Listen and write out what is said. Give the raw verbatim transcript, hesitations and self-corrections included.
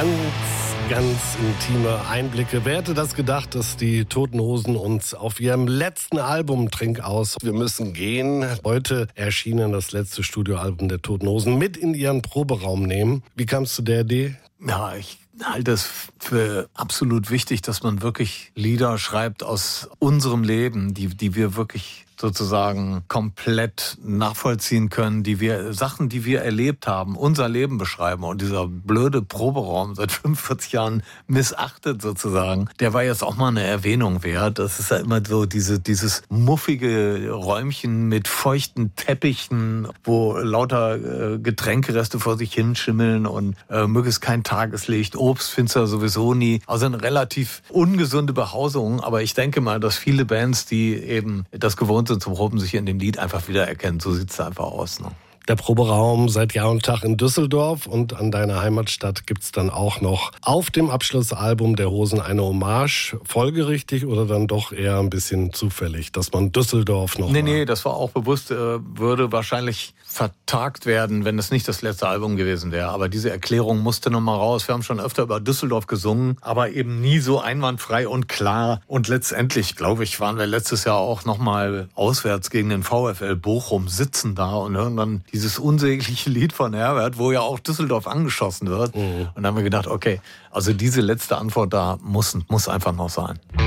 Ganz, ganz intime Einblicke. Wer hätte das gedacht, dass die Toten Hosen uns auf ihrem letzten Album Trink aus, wir müssen gehen, heute erschienen das letzte Studioalbum der Toten Hosen, mit in ihren Proberaum nehmen. Wie kam es zu der Idee? Ja, ich halte es für absolut wichtig, dass man wirklich Lieder schreibt aus unserem Leben, die, die wir wirklich sozusagen komplett nachvollziehen können, die wir Sachen, die wir erlebt haben, unser Leben beschreiben. Und dieser blöde Proberaum, seit fünfundvierzig Jahren missachtet sozusagen, der war jetzt auch mal eine Erwähnung wert. Das ist ja immer so diese, dieses muffige Räumchen mit feuchten Teppichen, wo lauter äh, Getränkereste vor sich hinschimmeln und äh, möglichst kein Tageslicht, Obst findest du sowieso nie. Also eine relativ ungesunde Behausung. Aber ich denke mal, dass viele Bands, die eben das gewohnt sind, zum Proben sich in dem Lied einfach wiedererkennen. So sieht es einfach aus. Ne? Der Proberaum seit Jahr und Tag in Düsseldorf, und an deiner Heimatstadt gibt's dann auch noch auf dem Abschlussalbum der Hosen eine Hommage. Folgerichtig oder dann doch eher ein bisschen zufällig, dass man Düsseldorf noch... Nee, nee, das war auch bewusst, äh, würde wahrscheinlich vertagt werden, wenn es nicht das letzte Album gewesen wäre. Aber diese Erklärung musste noch mal raus. Wir haben schon öfter über Düsseldorf gesungen, aber eben nie so einwandfrei und klar. Und letztendlich, glaube ich, waren wir letztes Jahr auch noch mal auswärts gegen den VfL Bochum, sitzen da und hören dann dieses unsägliche Lied von Herbert, wo ja auch Düsseldorf angeschossen wird. Mhm. Und dann haben wir gedacht, okay, also diese letzte Antwort da muss, muss einfach noch sein.